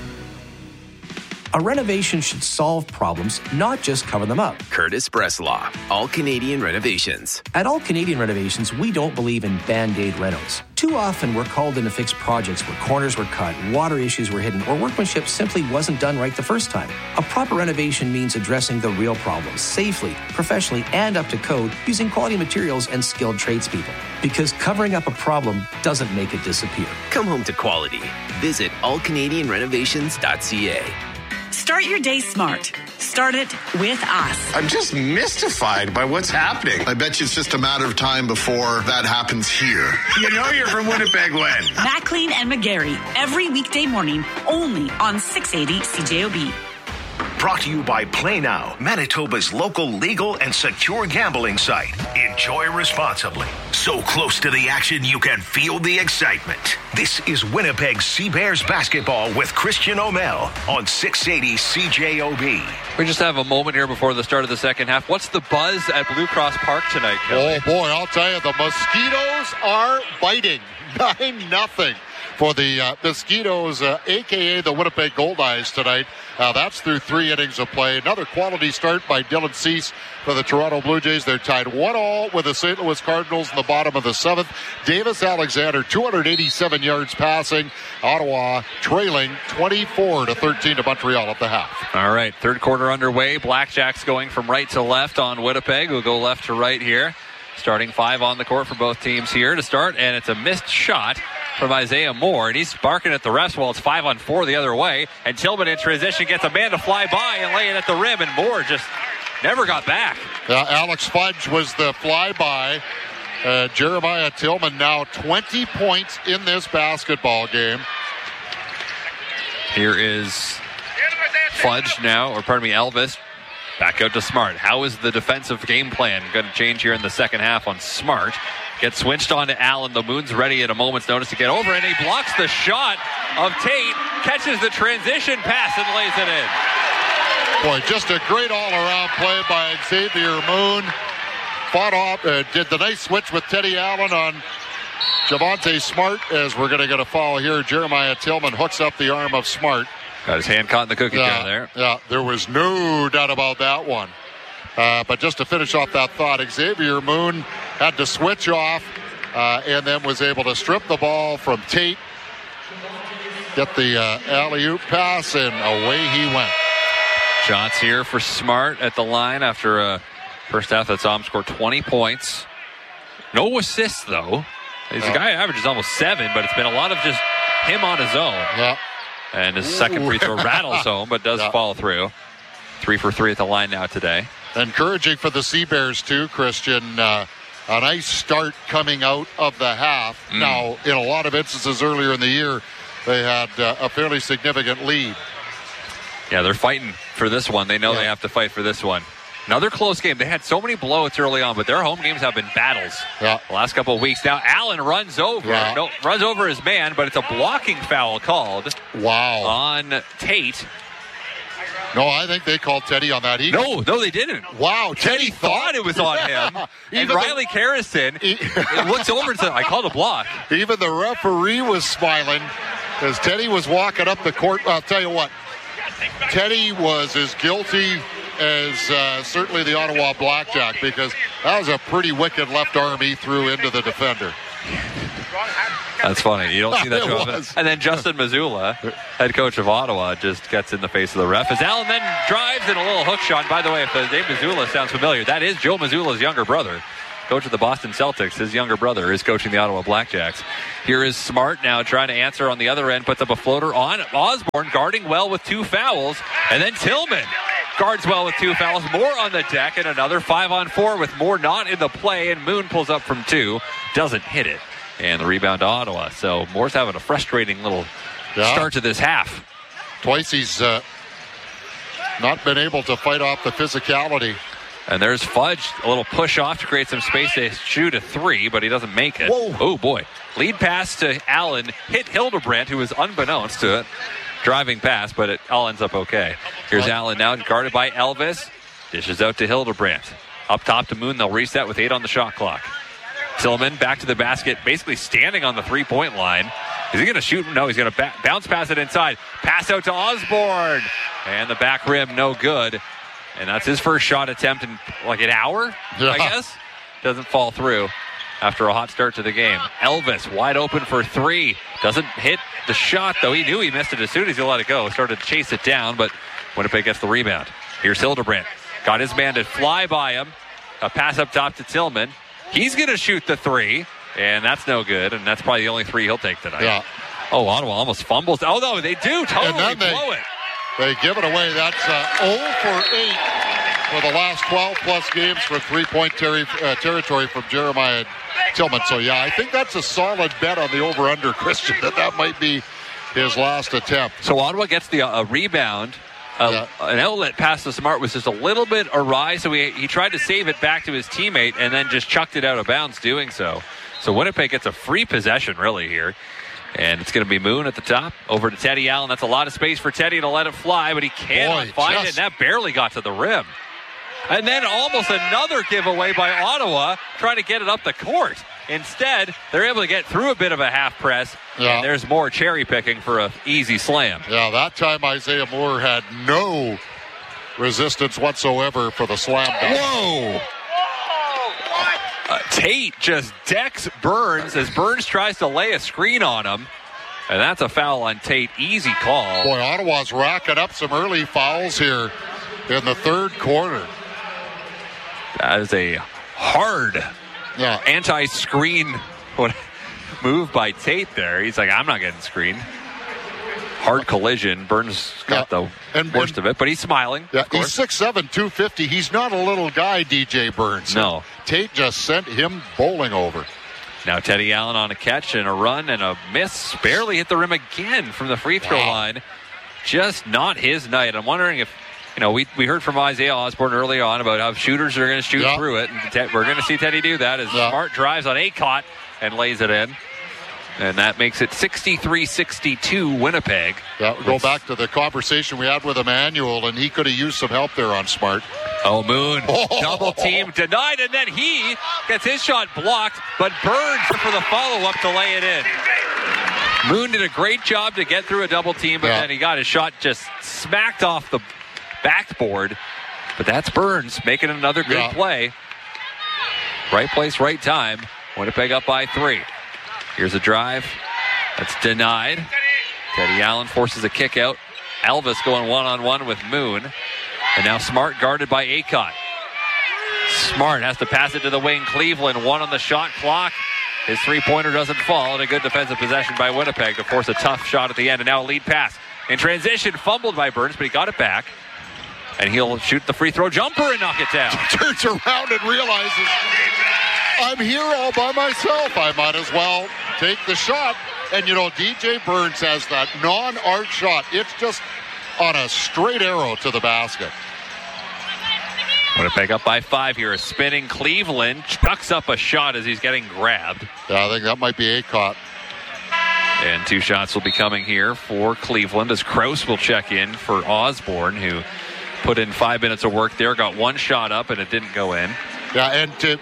A renovation should solve problems, not just cover them up.
Curtis Breslaw, All Canadian Renovations.
At All Canadian Renovations, we don't believe in Band-Aid renos. Too often, we're called in to fix projects where corners were cut, water issues were hidden, or workmanship simply wasn't done right the first time. A proper renovation means addressing the real problems safely, professionally, and up to code using quality materials and skilled tradespeople. Because covering up a problem doesn't make it disappear.
Come home to quality. Visit allcanadianrenovations.ca.
Start your day smart. Start it with us.
I'm just mystified by what's happening. I bet you it's just a matter of time before that happens here.
You know you're from Winnipeg when?
Maclean and McGarry, every weekday morning, only on 680 CJOB.
Brought to you by Play Now, Manitoba's local legal and secure gambling site. Enjoy responsibly. So close to the action you can feel the excitement. This is Winnipeg Sea Bears basketball with Christian O'Mell on 680 CJOB.
We just have a moment here before the start of the second half. What's the buzz at Blue Cross Park tonight, Kelly?
Oh, boy, I'll tell you, the mosquitoes are biting. 9-0 for the Mosquitoes, a.k.a. the Winnipeg Goldeyes tonight. That's through 3 innings of play. Another quality start by Dylan Cease for the Toronto Blue Jays. They're tied 1-1 with the St. Louis Cardinals in the bottom of the 7th. Davis Alexander, 287 yards passing. Ottawa trailing 24-13 to Montreal at the half.
All right, third quarter underway. Blackjacks going from right to left on Winnipeg. We'll go left to right here. Starting 5 on the court for both teams here to start, and it's a missed shot from Isaiah Moore, and he's barking at the refs while it's 5-on-4 the other way, and Tillman in transition gets a man to fly by and lay it at the rim, and Moore just never got back.
Alex Fudge was the flyby. Jeremiah Tillman now 20 points in this basketball game.
Here is Fudge now, or pardon me, Elvis. Back out to Smart. How is the defensive game plan going to change here in the second half on Smart? Gets switched on to Allen. The Moon's ready at a moment's notice to get over, and he blocks the shot of Tate, catches the transition pass, and lays it in.
Boy, just a great all-around play by Xavier Moon. Fought off, did the nice switch with Teddy Allen on Javonte Smart, as we're going to get a foul here. Jeremiah Tillman hooks up the arm of Smart.
Got his hand caught in the cookie jar there.
Yeah, there was no doubt about that one. But just to finish off that thought, Xavier Moon had to switch off and then was able to strip the ball from Tate, get the alley-oop pass, and away he went.
Shots here for Smart at the line after a first half that saw him score 20 points. No assists, though. He's a guy who averages almost 7, but it's been a lot of just him on his own.
Yeah.
And his second free throw rattles home, but does fall through. 3 for 3 at the line now today.
Encouraging for the Sea Bears, too, Christian. A nice start coming out of the half. Now, in a lot of instances earlier in the year, they had a fairly significant lead.
Yeah, they're fighting for this one. They know they have to fight for this one. Another close game. They had so many blowouts early on, but their home games have been battles the last couple of weeks. Now, Allen runs over. Runs over his man, but it's a blocking foul called.
Wow.
On Tate.
No, I think they called Teddy on that.
No, they didn't.
Wow,
Teddy thought it was on him. And Riley Carrison looks over and says, I called a block.
Even the referee was smiling as Teddy was walking up the court. I'll tell you what, Teddy was as guilty as certainly the Ottawa Blackjack, because that was a pretty wicked left arm he threw into the defender.
That's funny. You don't see that too often. And then Justin Mazzulla, head coach of Ottawa, just gets in the face of the ref. As Allen then drives in a little hook shot. And by the way, if the name Mazzulla sounds familiar, that is Joe Mazzulla's younger brother. Coach of the Boston Celtics. His younger brother is coaching the Ottawa Blackjacks. Here is Smart now trying to answer on the other end. Puts up a floater on Osborne, guarding well with 2 fouls. And then Tillman guards well with 2 fouls. Moore on the deck and another 5-on-4 with Moore not in the play. And Moon pulls up from 2. Doesn't hit it. And the rebound to Ottawa. So Moore's having a frustrating little start to this half.
Twice he's not been able to fight off the physicality.
And there's Fudge, a little push off to create some space to shoot a 3, but he doesn't make it.
Whoa.
Oh, boy. Lead pass to Allen. Hit Hildebrandt, who was unbeknownst to it. Driving pass, but it all ends up okay. Here's Allen now, guarded by Elvis. Dishes out to Hildebrandt. Up top to Moon. They'll reset with 8 on the shot clock. Tillman back to the basket, basically standing on the 3-point line. Is he going to shoot? No, he's going to bounce pass it inside. Pass out to Osborne. And the back rim, no good. And that's his first shot attempt in like an hour, I guess. Doesn't fall through after a hot start to the game. Elvis wide open for 3. Doesn't hit the shot, though. He knew he missed it as soon as he let it go. Started to chase it down, but Winnipeg gets the rebound. Here's Hildebrandt. Got his man to fly by him. A pass up top to Tillman. He's going to shoot the 3, and that's no good, and that's probably the only 3 he'll take tonight.
Yeah.
Oh, Ottawa almost fumbles. Oh, no, they do totally blow it.
They give it away. That's 0 for 8 for the last 12-plus games for 3-point territory from Jeremiah Tillman. So, yeah, I think that's a solid bet on the over-under, Christian, that might be his last attempt.
So Ottawa gets the rebound. An outlet pass to Smart was just a little bit awry, so he tried to save it back to his teammate and then just chucked it out of bounds doing so. So Winnipeg gets a free possession really here. And it's going to be Moon at the top. Over to Teddy Allen. That's a lot of space for Teddy to let it fly, but he cannot find it, and that barely got to the rim. And then almost another giveaway by Ottawa trying to get it up the court. Instead, they're able to get through a bit of a half press, and there's more cherry picking for an easy slam.
Yeah, that time Isaiah Moore had no resistance whatsoever for the slam.
Whoa! Tate just decks Burns as Burns tries to lay a screen on him. And that's a foul on Tate. Easy call.
Boy, Ottawa's racking up some early fouls here in the third quarter.
That is a hard anti-screen move by Tate there. He's like, I'm not getting screened. Hard collision. Burns got the worst of it, but he's smiling.
Yeah, he's 6'7", 250. He's not a little guy, DJ Burns.
No.
Tate just sent him bowling over.
Now Teddy Allen on a catch and a run and a miss. Barely hit the rim again from the free throw line. Just not his night. I'm wondering if, we heard from Isaiah Osborne early on about how shooters are going to shoot through it. And we're going to see Teddy do that as Smart drives on Acott and lays it in. And that makes it 63-62 Winnipeg.
Yeah, go back to the conversation we had with Emmanuel, and he could have used some help there on Smart.
Oh, Moon. Double team denied, and then he gets his shot blocked, but Burns for the follow-up to lay it in. Moon did a great job to get through a double team, but then he got his shot just smacked off the backboard. But that's Burns making another good play. Right place, right time. Winnipeg up by 3. Here's a drive. That's denied. Teddy Allen forces a kick out. Elvis going one-on-one with Moon. And now Smart guarded by Acott. Smart has to pass it to the wing. Cleveland, 1 on the shot clock. His three-pointer doesn't fall. And a good defensive possession by Winnipeg to force a tough shot at the end. And now a lead pass. In transition, fumbled by Burns, but he got it back. And he'll shoot the free throw jumper and knock it down.
Turns around and realizes, I'm here all by myself. I might as well take the shot. And, DJ Burns has that non-art shot. It's just on a straight arrow to the basket.
Winnipeg up by 5 here. A spinning Cleveland chucks up a shot as he's getting grabbed.
Yeah, I think that might be Acott.
And 2 shots will be coming here for Cleveland as Krause will check in for Osborne, who put in 5 minutes of work there. Got 1 shot up and it didn't go in.
Yeah, and to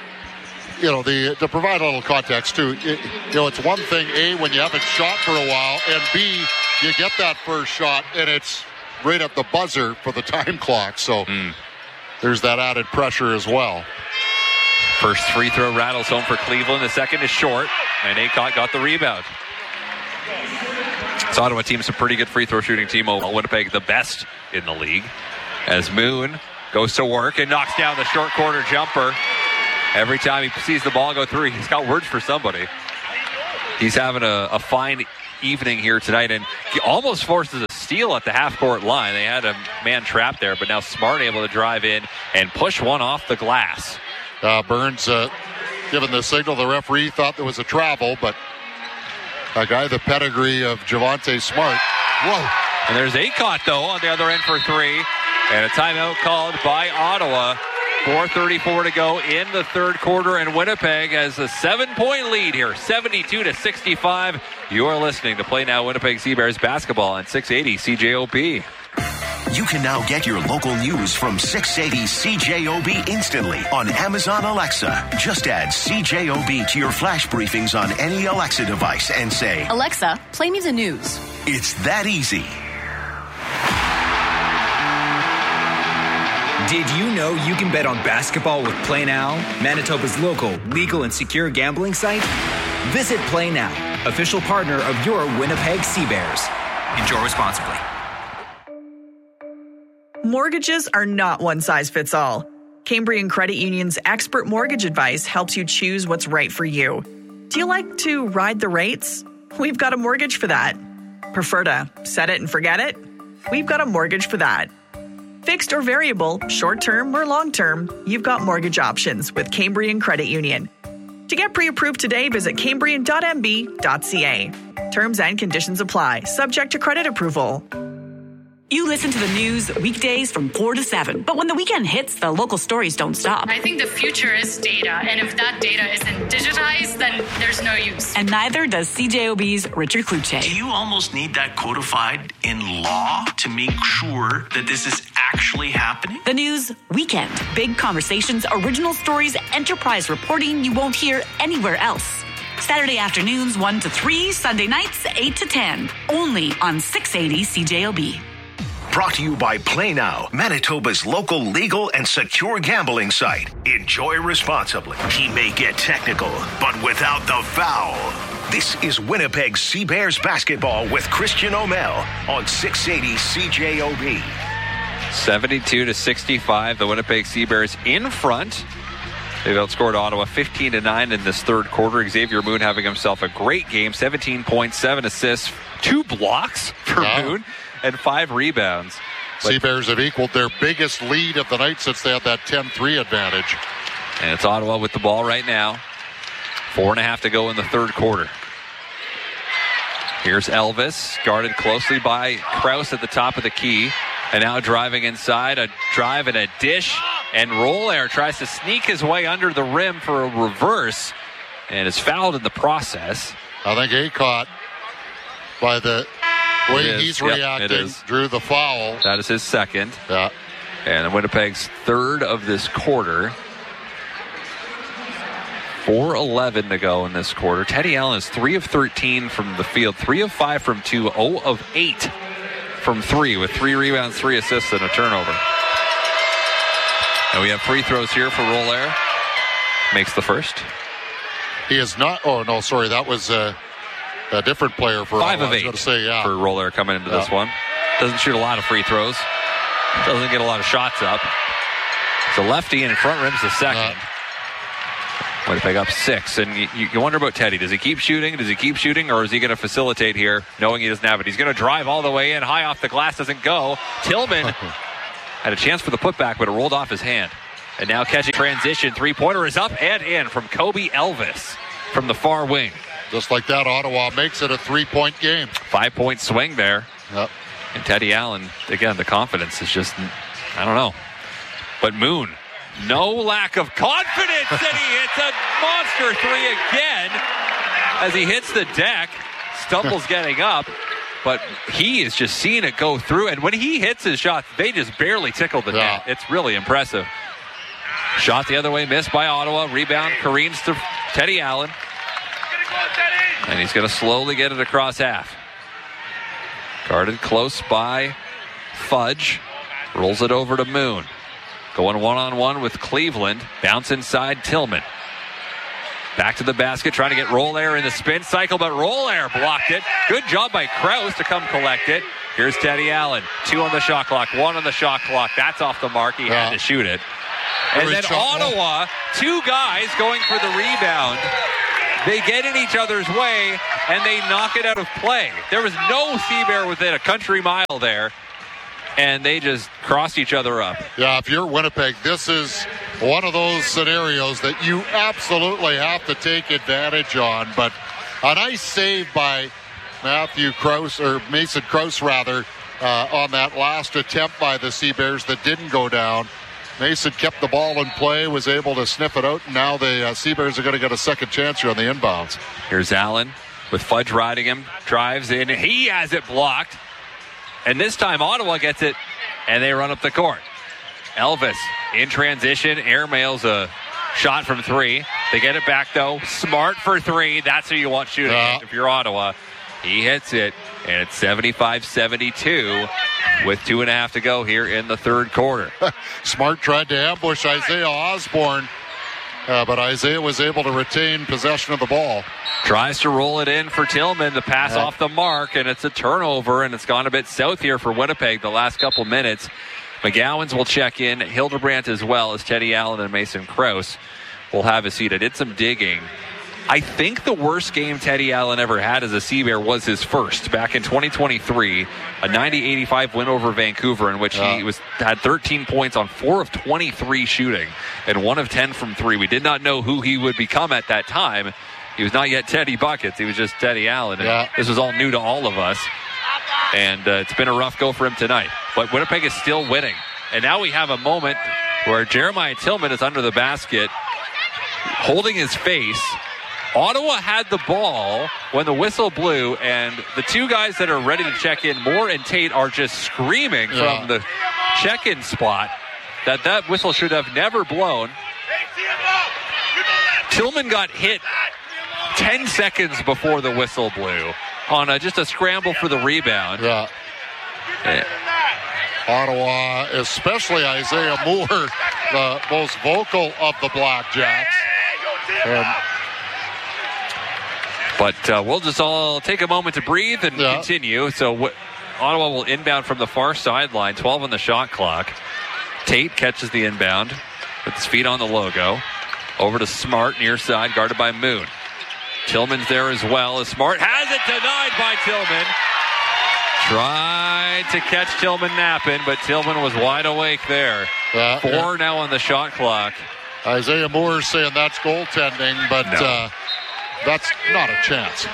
provide a little context too, it's one thing, A, when you haven't shot for a while, and B, you get that first shot and it's right at the buzzer for the time clock. So there's that added pressure as well.
First free throw rattles home for Cleveland. The second is short. and Aycott got the rebound. This Ottawa team's a pretty good free throw shooting team. Winnipeg the best in the league. As Moon goes to work and knocks down the short corner jumper. Every time he sees the ball go through, he's got words for somebody. He's having a fine evening here tonight, and he almost forces a steal at the half-court line. They had a man trapped there, but now Smart able to drive in and push one off the glass.
Burns given the signal. The referee thought there was a travel, but a guy the pedigree of Javonte Smart. Whoa.
And there's Aycott, though, on the other end for three. And a timeout called by Ottawa. 4:34 to go in the third quarter, and Winnipeg has a 7-point lead here, 72-65. You are listening to Play Now Winnipeg Seabears basketball on 680 CJOB.
You can now get your local news from 680 CJOB instantly on Amazon Alexa. Just add CJOB to your flash briefings on any Alexa device and say,
Alexa, play me the news.
It's that easy.
Did you know you can bet on basketball with Play Now, Manitoba's local, legal, and secure gambling site? Visit Play Now, official partner of your Winnipeg Seabears. Enjoy responsibly.
Mortgages are not one size fits all. Cambrian Credit Union's expert mortgage advice helps you choose what's right for you. Do you like to ride the rates? We've got a mortgage for that. Prefer to set it and forget it? We've got a mortgage for that. Fixed or variable, short-term or long-term, you've got mortgage options with Cambrian Credit Union. To get pre-approved today, visit cambrian.mb.ca. Terms and conditions apply, subject to credit approval.
You listen to the news weekdays from 4 to 7. But when the weekend hits, the local stories don't stop.
I think the future is data. And if that data isn't digitized, then there's no use.
And neither does CJOB's Richard Kluche.
Do you almost need that codified in law to make sure that this is actually happening?
The news weekend. Big conversations, original stories, enterprise reporting you won't hear anywhere else. Saturday afternoons 1 to 3, Sunday nights 8 to 10. Only on 680 CJOB.
Brought to you by Play Now, Manitoba's local legal and secure gambling site. Enjoy responsibly. He may get technical, but without the foul. This is Winnipeg Seabears basketball with Christian O'Mell on 680 CJOB.
72-65, the Winnipeg Seabears in front. They've outscored Ottawa 15-9 in this third quarter. Xavier Moon having himself a great game, 17.7 assists, 2 blocks for Moon, and 5 rebounds.
Seabears have equaled their biggest lead of the night since they had that 10-3 advantage.
And it's Ottawa with the ball right now. 4.5 to go in the third quarter. Here's Elvis, guarded closely by Krause at the top of the key. And now driving inside, a drive and a dish. And Rollair tries to sneak his way under the rim for a reverse. And is fouled in the process.
I think Aycott, by the way he's reacting, drew the foul.
That is his second.
Yeah.
And Winnipeg's third of this quarter. 4:11 to go in this quarter. Teddy Allen is 3 of 13 from the field, 3 of 5 from 2, 0 of 8 from 3 with 3 rebounds, 3 assists, and a turnover. And we have free throws here for Rollair. Makes the first.
He is not. Oh, no, sorry. That was a different player for
5 of 8
for
Rollair coming into this one. Doesn't shoot a lot of free throws. Doesn't get a lot of shots up. It's a lefty and front rim's the second. Winnipeg up 6. And you wonder about Teddy. Does he keep shooting? Does he keep shooting? Or is he going to facilitate here knowing he doesn't have it? He's going to drive all the way in. High off the glass. Doesn't go. Tillman had a chance for the putback, but it rolled off his hand. And now catching transition. Three-pointer is up and in from Kobe Elvis from the far wing.
Just like that, Ottawa makes it a 3-point game.
5-point swing there.
Yep.
And Teddy Allen, again, the confidence is just, I don't know. But Moon, no lack of confidence, and he hits a monster 3 again as he hits the deck. Stumbles getting up, but he is just seeing it go through. And when he hits his shots, they just barely tickle the net. It's really impressive. Shot the other way, missed by Ottawa. Rebound careens to Teddy Allen. And he's going to slowly get it across half. Guarded close by Fudge. Rolls it over to Moon. Going one-on-one with Cleveland. Bounce inside Tillman. Back to the basket, trying to get Rollaire in the spin cycle, but Rollaire blocked it. Good job by Krause to come collect it. Here's Teddy Allen. 2 on the shot clock, 1 on the shot clock. That's off the mark. He had to shoot it. And then Ottawa, 2 guys going for the rebound. They get in each other's way, and they knock it out of play. There was no Sea-Bear within a country mile there, and they just crossed each other up.
Yeah, if you're Winnipeg, this is one of those scenarios that you absolutely have to take advantage on. But a nice save by Mason Krause, on that last attempt by the Sea-Bears that didn't go down. Mason kept the ball in play, was able to sniff it out, and now the Sea-Bears are going to get a second chance here on the inbounds.
Here's Allen with Fudge riding him, drives in, he has it blocked. And this time Ottawa gets it, and they run up the court. Elvis in transition, airmails a shot from 3. They get it back, though. Smart for 3. That's who you want shooting if you're Ottawa. He hits it, and it's 75-72 with 2.5 to go here in the third quarter.
Smart tried to ambush Isaiah Osborne, but Isaiah was able to retain possession of the ball.
Tries to roll it in for Tillman. The pass off the mark, and it's a turnover, and it's gone a bit south here for Winnipeg the last couple minutes. McGowan's will check in. Hildebrandt as well as Teddy Allen and Mason Krause will have a seat. I did some digging. I think the worst game Teddy Allen ever had as a Sea-Bear was his first back in 2023, a 90-85 win over Vancouver in which he had 13 points on 4 of 23 shooting and 1 of 10 from 3. We did not know who he would become at that time. He was not yet Teddy Buckets. He was just Teddy Allen. And this was all new to all of us. And it's been a rough go for him tonight. But Winnipeg is still winning. And now we have a moment where Jeremiah Tillman is under the basket, holding his face. Ottawa had the ball when the whistle blew, and the 2 guys that are ready to check in, Moore and Tate, are just screaming from the check-in spot that whistle should have never blown. Tillman got hit 10 seconds before the whistle blew on just a scramble for the rebound.
Ottawa, especially Isaiah Moore, the most vocal of the Blackjacks.
But we'll just all take a moment to breathe and continue. So Ottawa will inbound from the far sideline, 12 on the shot clock. Tate catches the inbound with his feet on the logo. Over to Smart, near side, guarded by Moon. Tillman's there as well, as Smart has it denied by Tillman. Tried to catch Tillman napping, but Tillman was wide awake there. 4 now on the shot clock.
Isaiah Moore saying that's goaltending, but that's not a chance.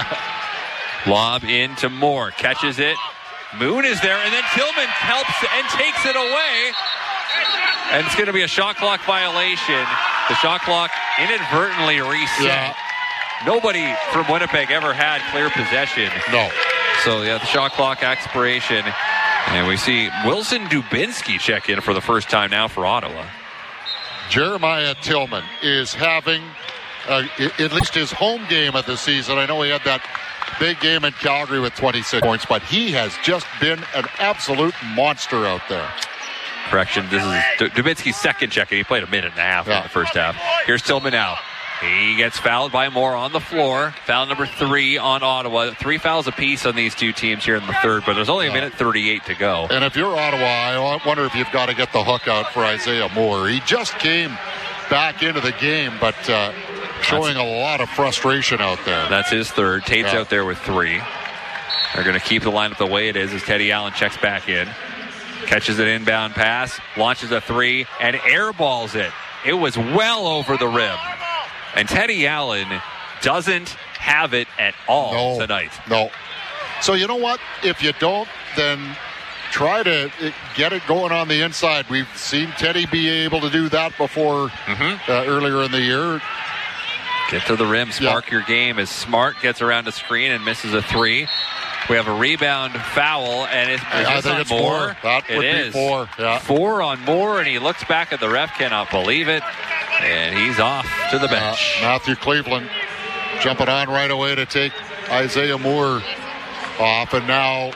Lob into Moore, catches it. Moon is there, and then Tillman helps and takes it away. And it's going to be a shot clock violation. The shot clock inadvertently reset. Nobody from Winnipeg ever had clear possession.
No.
So, the shot clock expiration. And we see Wilson Dubinsky check in for the first time now for Ottawa.
Jeremiah Tillman is having at least his home game of the season. I know he had that big game in Calgary with 26 points, but he has just been an absolute monster out there.
Correction, this is Dubinsky's second check-in. He played a minute and a half in the first half. Here's Tillman now. He gets fouled by Moore on the floor. Foul number 3 on Ottawa. 3 fouls apiece on these two teams here in the third, but there's only a minute 38 to go.
And if you're Ottawa, I wonder if you've got to get the hook out for Isaiah Moore. He just came back into the game, but showing a lot of frustration out there.
That's his third. Tate's out there with 3. They're going to keep the lineup the way it is as Teddy Allen checks back in. Catches an inbound pass, launches a 3, and airballs it. It was well over the rim. And Teddy Allen doesn't have it at all tonight.
No. So you know what? If you don't, then try to get it going on the inside. We've seen Teddy be able to do that before earlier in the year.
Get to the rim, spark your game as Smart gets around the screen and misses a 3. We have a rebound foul, and
I think it's Moore. That would be 4.
4 on Moore, and he looks back at the ref, cannot believe it, and he's off to the bench.
Matthew Cleveland jumping on right away to take Isaiah Moore off, and now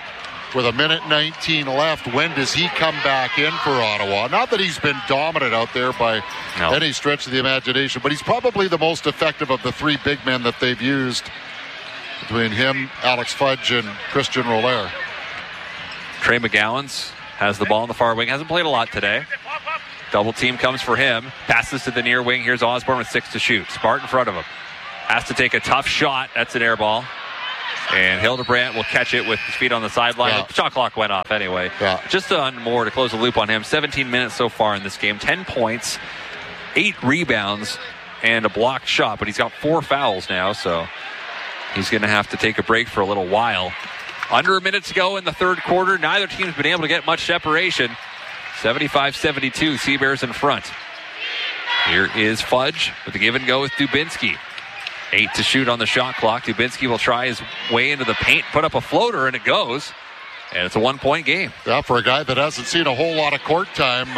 with 1:19 left. When does he come back in for Ottawa? Not that he's been dominant out there by any stretch of the imagination, but he's probably the most effective of the three big men that they've used between him, Alex Fudge, and Christian Roller.
Trey McGowans has the ball in the far wing. Hasn't played a lot today. Double team comes for him. Passes to the near wing. Here's Osborne with 6 to shoot. Smart in front of him. Has to take a tough shot. That's an air ball. And Hildebrandt will catch it with his feet on the sideline. Yeah. The shot clock went off anyway. Yeah. Just on more to close the loop on him. 17 minutes so far in this game. 10 points, 8 rebounds, and a blocked shot. But he's got 4 fouls now, so he's going to have to take a break for a little while. Under a minute to go in the third quarter. Neither team's been able to get much separation. 75-72, Seabears in front. Here is Fudge with the give and go with Dubinsky. 8 to shoot on the shot clock. Dubinsky will try his way into the paint, put up a floater, and it goes. And it's a 1-point game.
Yeah, for a guy that hasn't seen a whole lot of court time,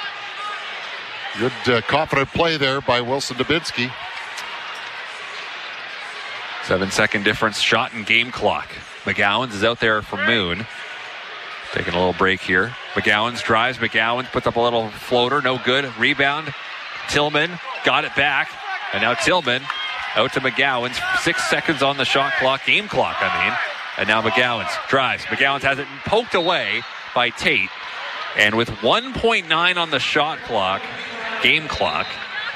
good confident play there by Wilson Dubinsky.
7-second difference, shot and game clock. McGowans is out there for Moon. Taking a little break here. McGowans drives. McGowans puts up a little floater. No good. Rebound. Tillman got it back. And now Tillman out to McGowans. 6 seconds on the shot clock. Game clock, I mean. And now McGowans drives. McGowans has it poked away by Tate. And with 1.9 on the shot clock, game clock,